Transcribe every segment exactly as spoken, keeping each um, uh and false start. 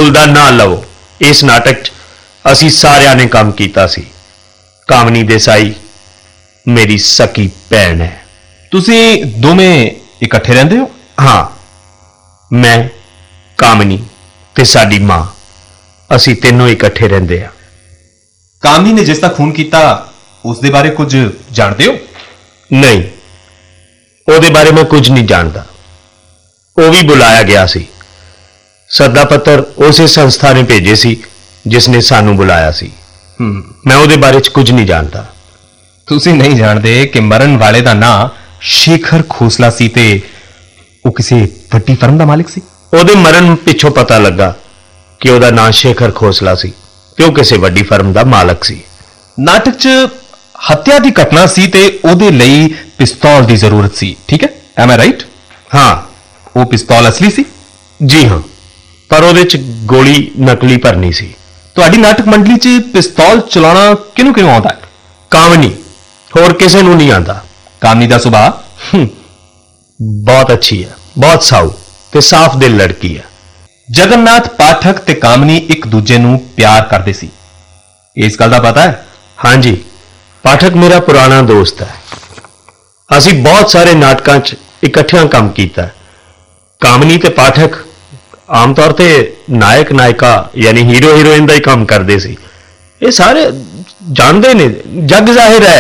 भूल का ना लवो। इस नाटक च असी सारिया ने काम किया सी। कामनी देसाई मेरी सकी भैन है। तुसी दोवें इकट्ठे रहंदे हो? हाँ, मैं कामनी ते साडी मां असी तीनों इकट्ठे रहंदे आ। कामनी ने जिस दा खून किया उस दे बारे कुछ जानते हो? नहीं, ਉਹਦੇ बारे मैं कुछ नहीं जानता। वो भी बुलाया गया सी। सदा पत्र उसे संस्था ने भेजे सी जिसने सानू बुलाया सी। मैं ਉਹਦੇ बारे च कुछ नहीं जानता। तुसी नहीं जानते कि मरण वाले दा नां शेखर खोसला सी ते वो किसी वड्डी फर्म दा मालिक सी। ਉਹਦੇ मरण पिछों पता लगा कि ਉਹਦਾ नां शेखर खोसला सी ते ਉਹ ਕਿਸੇ ਵੱਡੀ फर्म दा मालक सी। नाटक च हत्या की घटना सी ते ਉਹਦੇ ਲਈ पिस्तौल की जरूरत सी, ठीक है? एम आई राइट? हाँ, वो पिस्तौल असली सी? जी हाँ, पर ਉਹਦੇ ਚ गोली नकली भरनी सी। ਤੁਹਾਡੀ नाटक मंडली च पिस्तौल चलाना किनू किनू आउंदा है? कामनी, होर किसे नू नहीं आंदा। कामनी दा सुभाव बहुत अच्छी है, बहुत साऊ ते साफ दिल लड़की है। जगन्नाथ पाठक ते कामनी एक दूजे नू प्यार करदे सी, इस गल दा पता है? हाँ जी, पाठक मेरा पुराना दोस्त है। असी बहुत सारे नाटकां च इकट्ठियां काम कीता। कामनी ते पाठक आम तौर ते नायक नायिका यानी हीरो हीरोइन का ही काम करते सी। ये सारे जानते ने, जग जाहिर है।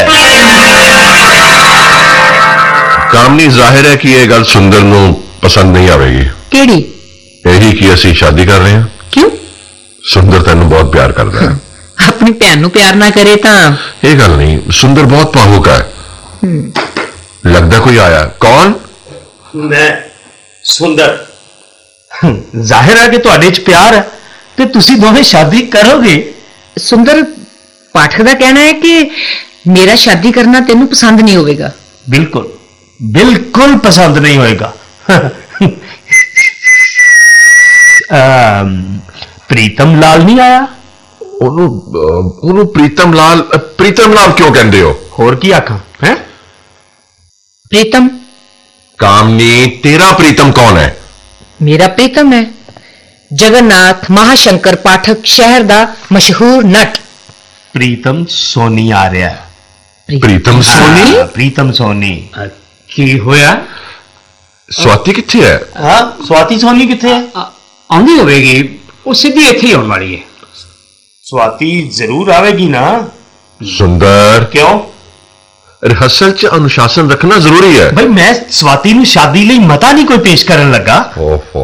कामनी जाहिर है कि यह गल सुंदर नू पसंद नहीं आवेगी। केड़ी? यही कि असी शादी कर रहे हैं। क्यों? सुंदर तेन बहुत प्यार करता है। अपनी भैन नू प्यार ना करे ता ये गल नहीं, सुंदर बहुत भावुक है। लगता कोई आया। कौन? मैं सुंदर। जाहिर है कि तुहाडे च प्यार है ते तुसी दोवें शादी करोगे। सुंदर, पाठक का कहना है कि मेरा शादी करना तेनू पसंद नहीं होगा। बिल्कुल बिल्कुल पसंद नहीं होएगा। प्रीतम लाल नहीं आया? ਉਹਨੂੰ प्रीतम लाल प्रीतम लाल क्यों कहते हो? होर की आखा है? प्रीतम? कामनी, तेरा प्रीतम कौन है? मेरा प्रीतम है जगन्नाथ महाशंकर पाठक, शहर दा मशहूर नट। प्रीतम सोनी आ रहा है। प्रीतम सोनी? हाँ, प्रीतम सोनी की होया? स्वाति किथे है? हाँ, स्वाति सोनी किथे है? आंदी होगी, वो सीधी इत्थे ही आने वाली है। स्वाति जरूर आवेगी ना। सुंदर, क्यों? रिहर्सल च अनुशासन रखना जरूरी है। भाई मैं स्वाति नू शादी लई मता नहीं कोई पेश करन लगा। ओहो।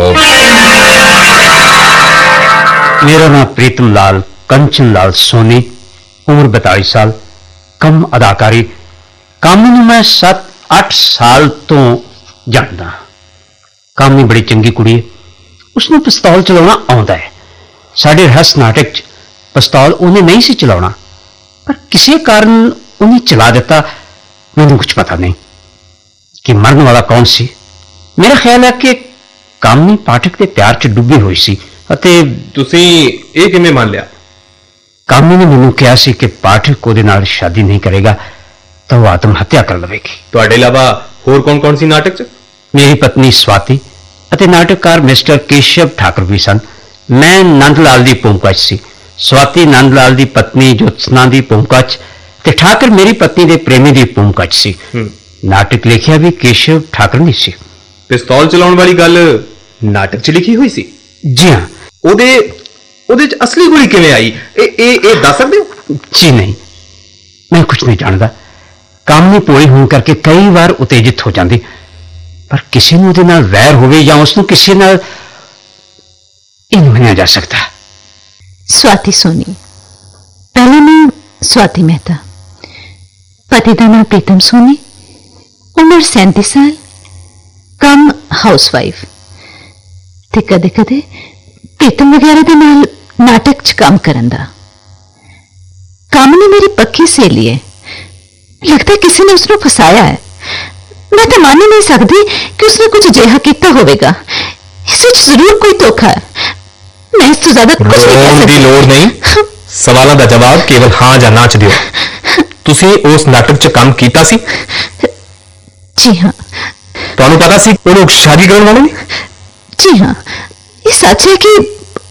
मेरा नाम प्रीतम लाल कंचन लाल सोनी, उम्र बतालीस साल, कम अदाकारी। कामनी मैं सत अठ साल तो जानदा। कामनी बड़ी चंगी कुड़ी है, उसने पिस्तौल चलाना आउंदा है। साडे रहस नाटक च पिस्तौल उन्हें नहीं सी चलाना, पर किसी कारण उन्हें चला दिता। मैंने कुछ पता नहीं कि मरने वाला कौन सी। मेरा ख्याल है कि कामनी पाठक के प्यार च डुबी हुई सी। तुसी ये किवें मान लिया? कामनी ने मैनू कहा सी कि पाठक उहदे नाल शादी नहीं करेगा तो वह आत्म हत्या कर लवेगी। तुहाडे इलावा होर कौन कौन सी नाटक च? मेरी पत्नी स्वाति अते नाटककार मिस्टर केशव ठाकुर भी सन। मैं नंदलाल की भूमिका च सी, स्वाति नंदलाल की पत्नी ज्योत्सना की भूमिका च ते ठाकुर मेरी पत्नी के प्रेमी की भूमिका च सी। नाटक लिखिया भी केशव ठाकुर ने सी। पिस्तौल चलाउण वाली गल नाटक च लिखी हुई सी? जी हाँ। ओदे ओदे च असली गोली किवें आई, ए ए ए दस सकदे हो? जी नहीं, मैं कुछ नहीं जानता। कामनी पोई होने करके कई बार उत्तेजित हो जाती, पर किसी ने उहदे नाल वैर होवे या उसनू किसी नाल नहीं मनिया जा सकता। स्वाति सोनी, पहला नाम स्वाति मेहता, पति का नाम प्रीतम सोनी, उम्र सैंतीस साल, कम हाउसवाइफ। ते कदे कदे प्रीतम वगैरह दे नाल नाटक च काम करन दा। कामनी मेरी पक्की सहेली है, लगता है किसी ने उसको फसाया है। मैं तो मान ही नहीं सकती कि उसने कुछ अजिहा किया होगा। इस विच जरूर कोई धोखा है। मैं इस तो ज्यादा कुछ नहीं कह सकती। लोड़ नहीं, सवालों का जवाब केवल हाँ या ना च दियो। तुसी उस नाटक च काम कीता सी? जी हाँ। तुहानू पता सी वो लोग शादी करने वाले ने? जी हाँ, ये सच है कि